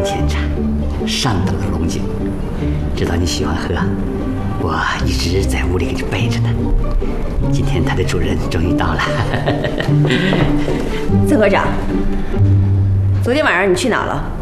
甜茶，上等的龙井，知道你喜欢喝，我一直在屋里给你备着呢。今天它的主人终于到了。 曾科长，昨天晚上你去哪了？